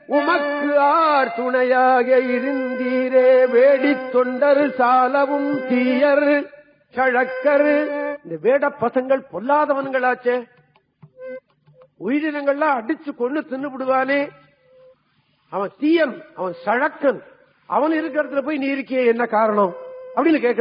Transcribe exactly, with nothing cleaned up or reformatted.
உமக்கு ஆர் துணையாக இருந்தீரே வேடி தொண்டர் சாலவும் தீயர் சழக்கர். இந்த வேட பசங்கள் பொல்லாதவன்களாச்சே, உயிரினங்கள்லாம் அடிச்சு கொண்டு தின்னு விடுவானே, அவன் தீயன், அவன் சழக்கன், அவன் இருக்கிறதுல போய் நீ இருக்கியே என்ன காரணம் அப்படின்னு கேட்க